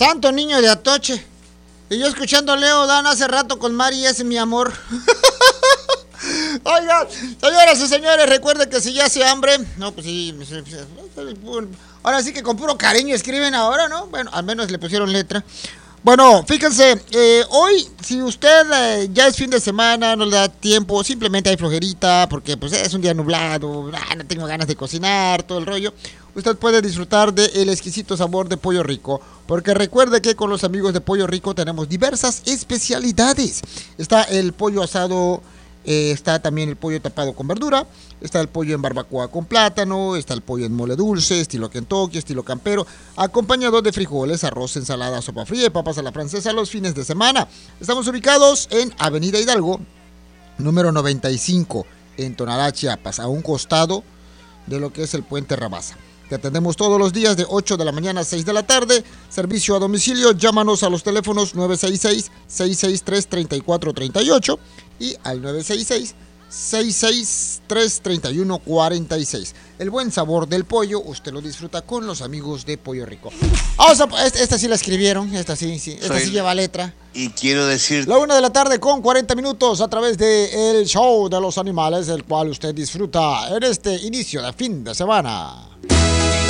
Santo niño de Atoche. Y yo escuchando a Leo Dan hace rato con Mari, ese mi amor. Oiga, señoras y señores, recuerden que si ya hace hambre, no, pues sí, ahora sí que con puro cariño escriben ahora, ¿no? Bueno, al menos le pusieron letra. Bueno, fíjense, hoy, si usted ya es fin de semana, no le da tiempo, simplemente hay flojerita, porque pues es un día nublado, no tengo ganas de cocinar, todo el rollo, usted puede disfrutar del exquisito sabor de Pollo Rico, porque recuerde que con los amigos de Pollo Rico tenemos diversas especialidades. Está el pollo asado, está también el pollo tapado con verdura, está el pollo en barbacoa con plátano, está el pollo en mole dulce, estilo Kentucky, estilo campero, acompañado de frijoles, arroz, ensalada, sopa fría y papas a la francesa los fines de semana. Estamos ubicados en Avenida Hidalgo, número 95, en Tonalá, Chiapas, a un costado de lo que es el Puente Rabasa. Te atendemos todos los días de 8 de la mañana a 6 de la tarde. Servicio a domicilio, llámanos a los teléfonos 966-663-3438 y al 966-663-3146. El buen sabor del pollo, usted lo disfruta con los amigos de Pollo Rico. Esta sí la escribieron, esta sí lleva letra. Y quiero decir... La 1 de la tarde con 40 minutos a través de El Show de los Animales, el cual usted disfruta en este inicio de fin de semana.